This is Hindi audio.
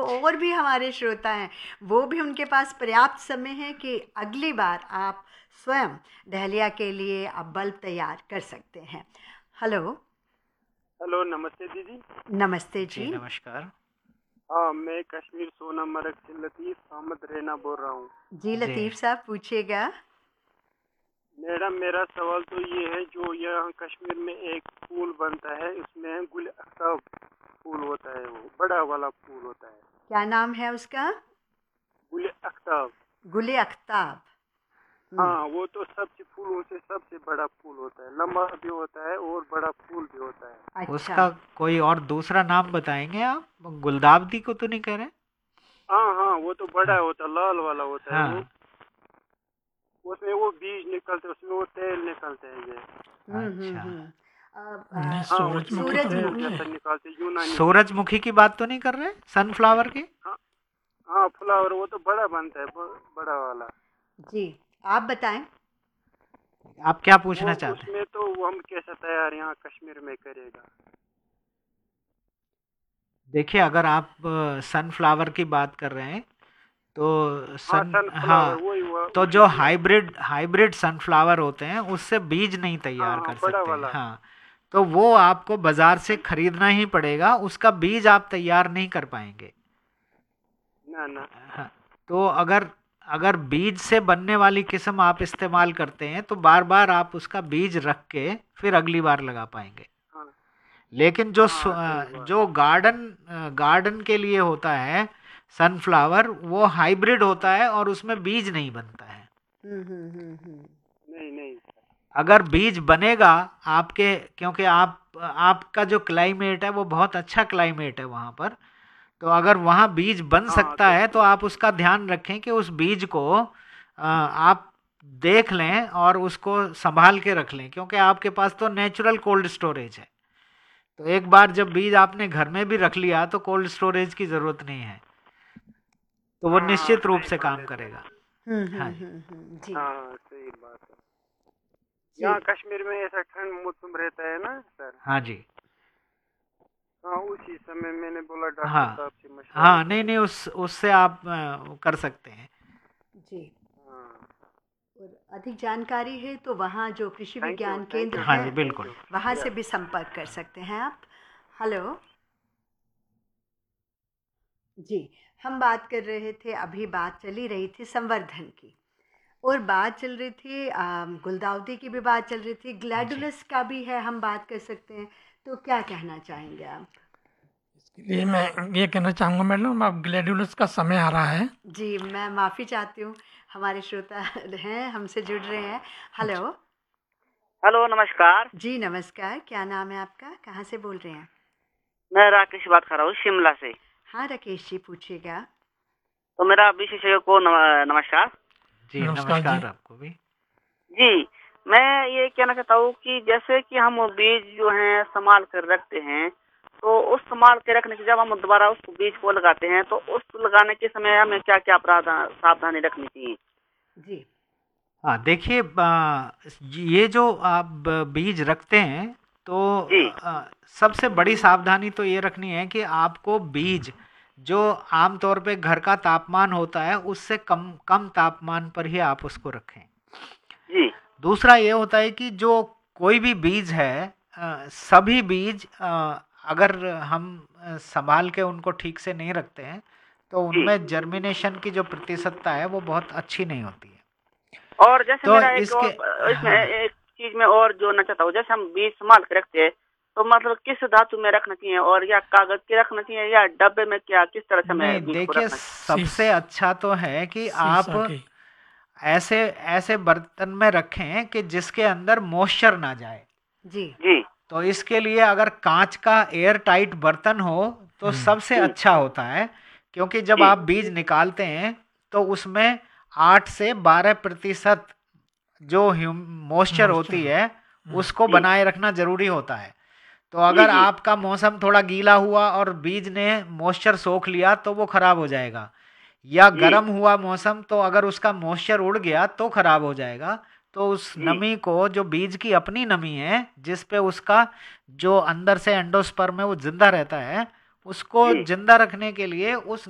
और भी हमारे श्रोता हैं, वो भी उनके पास पर्याप्त समय है कि अगली बार आप स्वयं डहलिया के लिए आप बल्ब तैयार कर सकते हैं। हेलो। हेलो, नमस्ते दीदी। नमस्ते जी जी। नमस्कार। हाँ, मैं कश्मीर सोनामर्ग से लतीफ़ अहमद रैना बोल रहा हूँ। जी जी लतीफ़ साहब पूछिएगा। मैडम, मेरा सवाल तो ये है, जो यहाँ कश्मीर में एक फूल बनता है, उसमें गुल अख्ताब फूल होता है, वो बड़ा वाला फूल होता है। क्या नाम है उसका? गुल अख्ताब। गुले अख्ताब। हाँ, वो तो सबसे फूलों से सबसे बड़ा फूल होता है, लंबा भी होता है और बड़ा फूल भी होता है। अच्छा। उसका कोई और दूसरा नाम बताएंगे आप? गुलदावदी को तो नहीं कह रहे? हाँ हाँ, वो तो बड़ा हाँ होता है, लाल वाला होता है वो। हाँ। उसमें वो बीज निकलते हैं, उसमें वो तेल निकलते हैं ये। अच्छा, नहीं, हाँ, वो सूरजमुखी तो तेल नहीं है। जैसा निकालते हैं, यूनानी चीज। सूरजमुखी की बात तो नहीं कर रहे? सनफ्लावर की? हाँ हाँ, फ्लावर वो तो बड़ा बनता है, बड़ा वाला। जी आप बताएं। आप क्या वो पूछना चाहते हैं? उसमें तो वो हम कैसे तैयार यहाँ कश्मीर में करेगा? देखिए, अगर आप सनफ्लावर की बात कर रहे हैं तो हाँ, सन सनफ्लावर हाँ, वही हुआ, तो उसी जो को। हाइब्रिड सनफ्लावर होते हैं उससे बीज नहीं हाँ तैयार हाँ, कर बड़ा सकते हैं। वाला। हाँ, तो वो आपको बाजार से अच्छा, खरीदना ही पड़ेगा, उसका बीज आप तैयार नहीं कर पाएंगे। ना ना। हाँ, तो अगर अगर बीज से बनने वाली किस्म आप इस्तेमाल करते हैं तो बार बार आप उसका बीज रख के फिर अगली बार लगा पाएंगे। हाँ लेकिन हाँ, सही बात। जो गार्डन के लिए होता है सनफ्लावर, वो हाइब्रिड होता है और उसमें बीज नहीं बनता है। नहीं नहीं। अगर बीज बनेगा आपके, क्योंकि आपका जो क्लाइमेट है वो बहुत अच्छा क्लाइमेट है वहाँ पर, तो अगर वहाँ बीज बन हाँ, सकता है तो कश्मीर। आप उसका ध्यान रखें कि उस बीज को आप देख लें और उसको संभाल के रख लें, क्योंकि आपके पास तो नेचुरल कोल्ड स्टोरेज है। तो एक बार जब बीज आपने घर में भी रख लिया तो कोल्ड स्टोरेज की ज़रूरत नहीं है, तो वो हाँ हाँ, निश्चित रूप सही से बात काम है सर। करेगा। हाँ जी। जी हाँ, सही बात है। जी। यहाँ कश्मीर में ऐसा ठंड मौसम रहता है ना सर। हाँ जी। हाँ, उसी समय मैंने बोला डॉक्टर हाँ साहब से मशवरा हाँ, नहीं करूँ। नहीं, उससे आप कर सकते हैं। जी। हाँ, और अधिक जानकारी है तो वहाँ जो कृषि विज्ञान थैंक केंद्र यू हाँ है जी, सर, थैंक बिल्कुल। यू। वहाँ से यस। भी संपर्क कर सकते हैं आप। हेलो। जी हम बात कर रहे थे, अभी बात चली रही थी संवर्धन की, और बात चल रही थी गुलदाउदी की भी बात चल रही थी, जी ग्लैडुलस का भी है, हम बात कर सकते हैं। तो क्या कहना चाहेंगे आप? इसके लिए मैं ये कहना चाहूँगा मैडम, अब ग्लैडियोलस का समय आ रहा है। जी मैं माफ़ी चाहती हूँ, हमारे श्रोता हैं हमसे जुड़ रहे हैं। हेलो। हेलो, नमस्कार। जी नमस्कार, क्या नाम है आपका, कहाँ से बोल रहे हैं? मैं राकेश बात कर रहा हूँ शिमला से। हाँ राकेश जी पूछिएगा। तो मेरा विशेषज्ञ को नमस्कार जी, नमस्कार जी। नमस्कार आपको भी। जी। मैं ये कहना चाहता हूँ कि जैसे कि हम बीज जो हैं संभाल कर रखते हैं, तो उस संभाल के रखने के जब हम दोबारा उस बीज को लगाते हैं तो उस लगाने के समय हमें क्या क्या सावधानी रखनी चाहिए? जी हाँ, देखिए, ये जो आप बीज रखते हैं तो जी सबसे बड़ी सावधानी तो ये रखनी है कि आपको बीज जो आमतौर पे घर का तापमान होता है उससे कम कम तापमान पर ही आप उसको रखें। जी दूसरा ये होता है कि जो कोई भी बीज है, सभी बीज अगर हम संभाल के उनको ठीक से नहीं रखते हैं तो जी। उनमें जर्मिनेशन की जो प्रतिशतता है वो बहुत अच्छी नहीं होती है। और जैसे तो मेरा एक इसके और इसमें हाँ, एक चीज में और जोड़ना चाहता हूँ, जैसे हम बीज संभाल के रखते हैं तो मतलब किस धातु में रखना चाहिए, और या कागज के रखना चाहिए या डब्बे में, क्या किस तरह से नहीं हमें बीज को देखिए, रखना चाहिए? सबसे अच्छा तो है कि आप शीशा की। ऐसे ऐसे बर्तन में रखें कि जिसके अंदर मॉइस्चर ना जाए। जी जी तो इसके लिए अगर कांच का एयर टाइट बर्तन हो तो सबसे जी अच्छा होता है, क्योंकि जब जी आप बीज निकालते हैं तो उसमें 8 से 12% जो मॉइस्चर होती मॉइस्चर। है उसको जी बनाए रखना जरूरी होता है। तो जी अगर जी आपका मौसम थोड़ा गीला हुआ और बीज ने मॉइस्चर सोख लिया तो वो खराब हो जाएगा, या जी गर्म हुआ मौसम तो अगर उसका मॉइस्चर उड़ गया तो खराब हो जाएगा। तो उस जी नमी को, जो बीज की अपनी नमी है जिस पे उसका जो अंदर से एंडोस्पर्म है वो जिंदा रहता है, उसको जी जिंदा रखने के लिए उस